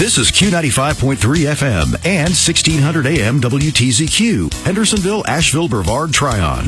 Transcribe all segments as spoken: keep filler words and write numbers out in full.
This is Q ninety-five point three F M and sixteen hundred A M W T Z Q, Hendersonville, Asheville, Brevard, Tryon.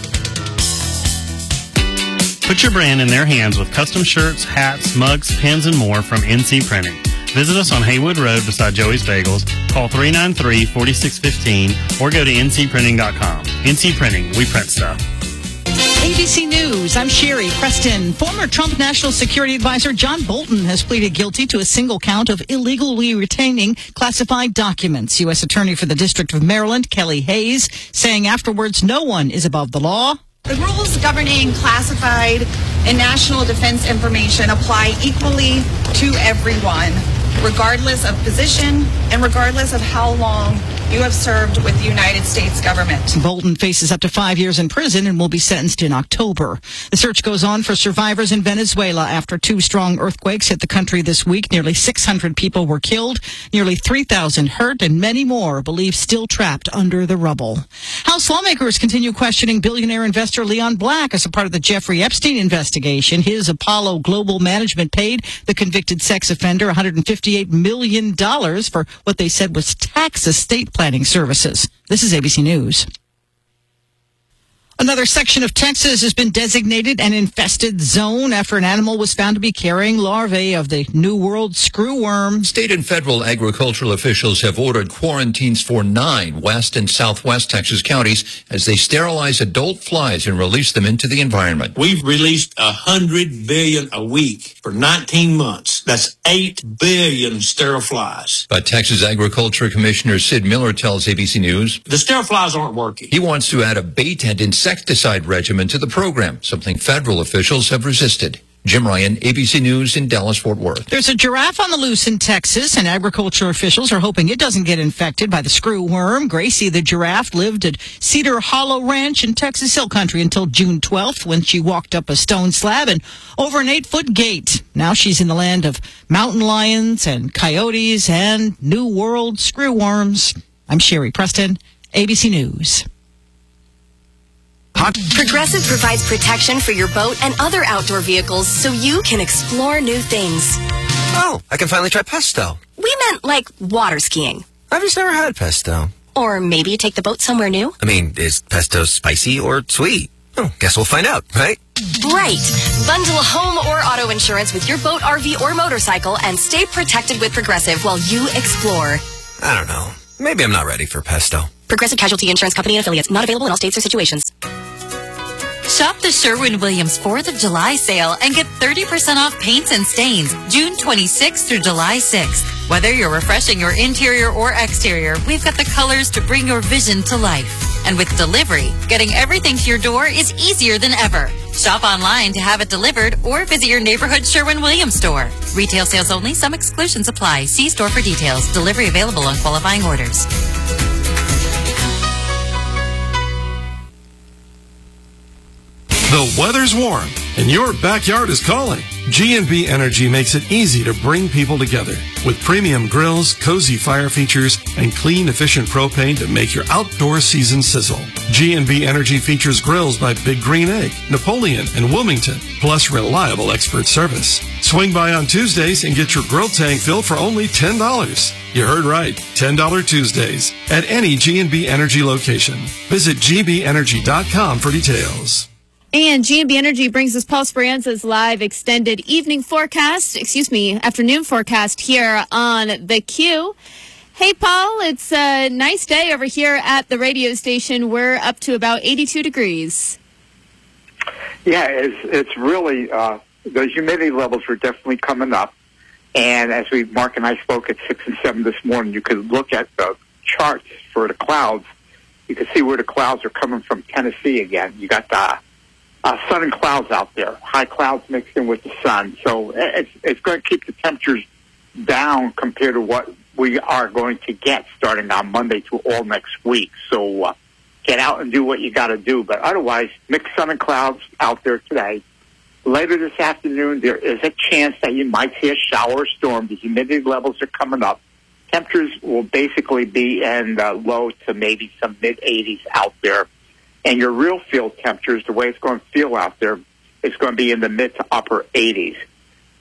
Put your brand in their hands with custom shirts, hats, mugs, pins, and more from N C Printing. Visit us on Haywood Road beside Joey's Bagels. Call three nine three, four six one five or go to N C printing dot com. N C Printing, we print stuff. A B C News, I'm Sherry Preston. Former Trump National Security Advisor John Bolton has pleaded guilty to a single count of illegally retaining classified documents. U S Attorney for the District of Maryland, Kelly Hayes, saying afterwards no one is above the law. The rules governing classified and national defense information apply equally to everyone, regardless of position and regardless of how long you have served with the United States government. Bolton faces up to five years in prison and will be sentenced in October. The search goes on for survivors in Venezuela after two strong earthquakes hit the country this week. Nearly six hundred people were killed, nearly three thousand hurt, and many more believed still trapped under the rubble. House lawmakers continue questioning billionaire investor Leon Black as a part of the Jeffrey Epstein investigation. His Apollo Global Management paid the convicted sex offender one hundred fifty-eight million dollars for what they said was tax estate planning services. This is A B C News. Another section of Texas has been designated an infested zone after an animal was found to be carrying larvae of the New World screwworm. State and federal agricultural officials have ordered quarantines for nine west and southwest Texas counties as they sterilize adult flies and release them into the environment. We've released one hundred billion a week for nineteen months. That's eight billion sterile flies. But Texas Agriculture Commissioner Sid Miller tells A B C News the sterile flies aren't working. He wants to add a bait and insecticide regimen to the program, something federal officials have resisted. Jim Ryan, A B C News in Dallas-Fort Worth. There's a giraffe on the loose in Texas, and agriculture officials are hoping it doesn't get infected by the screwworm. Gracie the giraffe lived at Cedar Hollow Ranch in Texas Hill Country until June twelfth when she walked up a stone slab and over an eight-foot gate. Now she's in the land of mountain lions and coyotes and New World screwworms. I'm Sherry Preston, A B C News. Progressive provides protection for your boat and other outdoor vehicles so you can explore new things. Oh, I can finally try pesto. We meant like water skiing. I've just never had pesto. Or maybe take the boat somewhere new. I mean, is pesto spicy or sweet? Oh, guess we'll find out, right? Right. Bundle home or auto insurance with your boat, R V, or motorcycle and stay protected with Progressive while you explore. I don't know. Maybe I'm not ready for pesto. Progressive Casualty Insurance Company and affiliates. Not available in all states or situations. Shop the Sherwin-Williams fourth of July sale and get thirty percent off paints and stains June twenty-sixth through July sixth. Whether you're refreshing your interior or exterior, we've got the colors to bring your vision to life. And with delivery, getting everything to your door is easier than ever. Shop online to have it delivered or visit your neighborhood Sherwin-Williams store. Retail sales only. Some exclusions apply. See store for details. Delivery available on qualifying orders. The weather's warm, and your backyard is calling. G and B Energy makes it easy to bring people together with premium grills, cozy fire features, and clean, efficient propane to make your outdoor season sizzle. G and B Energy features grills by Big Green Egg, Napoleon, and Wilmington, plus reliable expert service. Swing by on Tuesdays and get your grill tank filled for only ten dollars. You heard right, ten dollars Tuesdays at any G and B Energy location. Visit G B energy dot com for details. And G and B Energy brings us Paul Speranza's live extended evening forecast, excuse me, afternoon forecast here on the Q. Hey, Paul, it's a nice day over here at the radio station. We're up to about eighty-two degrees. Yeah, it's, it's really, uh, those humidity levels are definitely coming up. And as we, Mark and I spoke at six and seven this morning, you could look at the charts for the clouds. You can see where the clouds are coming from Tennessee again. You got the Uh, sun and clouds out there, high clouds mixed in with the sun. So it's, it's going to keep the temperatures down compared to what we are going to get starting on Monday to all next week. So uh, get out and do what you got to do. But otherwise, mixed sun and clouds out there today. Later this afternoon, there is a chance that you might see a shower or storm. The humidity levels are coming up. Temperatures will basically be in the low to maybe some mid eighties out there. And your real field temperatures, the way it's going to feel out there, is going to be in the mid to upper eighties.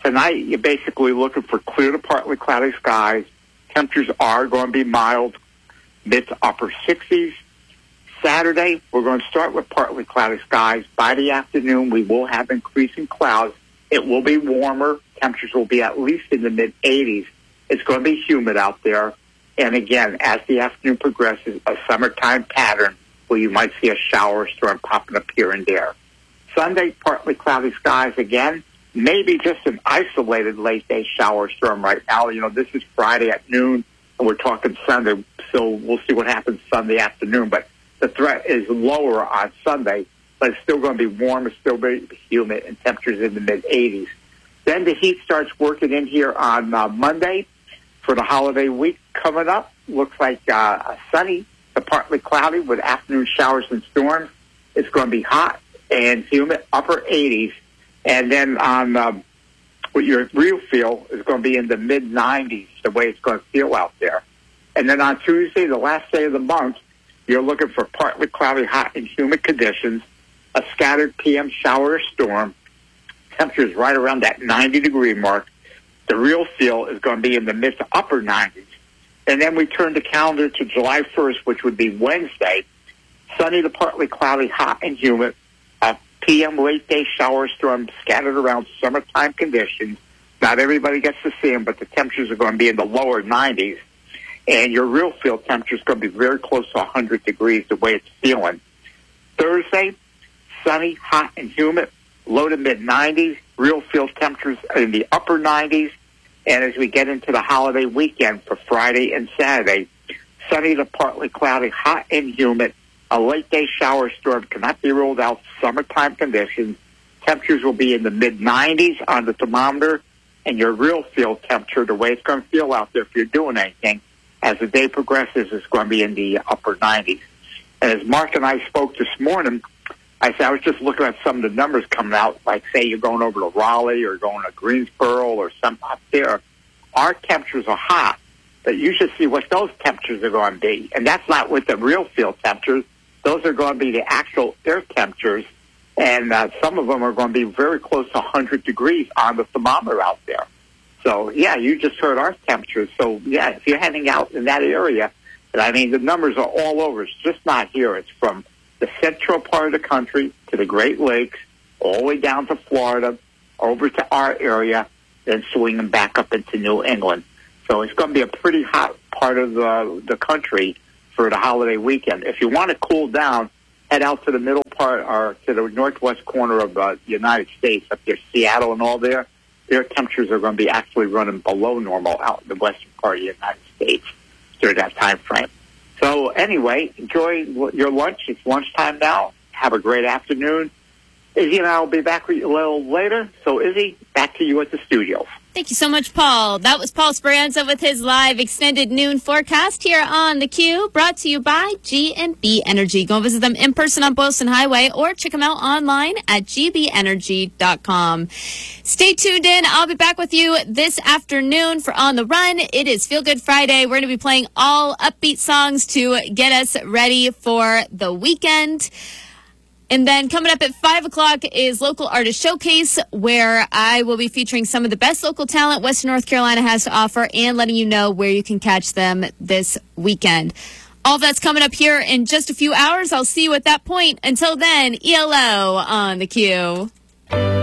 Tonight, you're basically looking for clear to partly cloudy skies. Temperatures are going to be mild, mid to upper sixties. Saturday, we're going to start with partly cloudy skies. By the afternoon, we will have increasing clouds. It will be warmer. Temperatures will be at least in the mid eighties. It's going to be humid out there. And again, as the afternoon progresses, a summertime pattern where you might see a shower storm popping up here and there. Sunday, partly cloudy skies again. Maybe just an isolated late-day shower storm right now. You know, this is Friday at noon, and we're talking Sunday, so we'll see what happens Sunday afternoon. But the threat is lower on Sunday, but it's still going to be warm. It's still very humid, and temperatures in the mid-eighties. Then the heat starts working in here on uh, Monday for the holiday week coming up. Looks like uh, sunny to partly cloudy with afternoon showers and storms. It's going to be hot and humid, upper eighties. And then on um, what your real feel is going to be in the mid nineties, the way it's going to feel out there. And then on Tuesday, the last day of the month, you're looking for partly cloudy, hot, and humid conditions, a scattered P M shower or storm. Temperatures right around that ninety degree mark. The real feel is going to be in the mid to upper nineties. And then we turn the calendar to July first, which would be Wednesday. Sunny to partly cloudy, hot, and humid. A P M late day shower storm scattered around summertime conditions. Not everybody gets to see them, but the temperatures are going to be in the lower nineties. And your real feel temperature is going to be very close to one hundred degrees, the way it's feeling. Thursday, sunny, hot, and humid, low to mid nineties. Real feel temperatures in the upper nineties. And as we get into the holiday weekend for Friday and Saturday, sunny to partly cloudy, hot and humid. A late day shower storm cannot be ruled out. Summertime conditions. Temperatures will be in the mid nineties on the thermometer. And your real feel temperature, the way it's going to feel out there if you're doing anything, as the day progresses, is going to be in the upper nineties. And as Mark and I spoke this morning, I said I was just looking at some of the numbers coming out, like say you're going over to Raleigh or going to Greensboro or something up there. Our temperatures are hot, but you should see what those temperatures are going to be. And that's not with the real field temperatures. Those are going to be the actual air temperatures, and uh, some of them are going to be very close to one hundred degrees on the thermometer out there. So, yeah, you just heard our temperatures. So, yeah, if you're heading out in that area, I mean, the numbers are all over. It's just not here. It's from the central part of the country to the Great Lakes, all the way down to Florida, over to our area, then swinging back up into New England. So it's going to be a pretty hot part of the, the country for the holiday weekend. If you want to cool down, head out to the middle part or to the northwest corner of uh, the United States, up there, Seattle and all there. Their temperatures are going to be actually running below normal out in the western part of the United States during that time frame. So anyway, enjoy your lunch. It's lunchtime now. Have a great afternoon. Izzy and I will be back with you a little later. So Izzy, back to you at the studios. Thank you so much, Paul. That was Paul Speranza with his live extended noon forecast here on The Q, brought to you by G and B Energy. Go visit them in person on Boylston Highway or check them out online at g b energy dot com. Stay tuned in. I'll be back with you this afternoon for On the Run. It is Feel Good Friday. We're going to be playing all upbeat songs to get us ready for the weekend. And then coming up at five o'clock is Local Artist Showcase, where I will be featuring some of the best local talent Western North Carolina has to offer and letting you know where you can catch them this weekend. All that's coming up here in just a few hours. I'll see you at that point. Until then, E L O on The Q.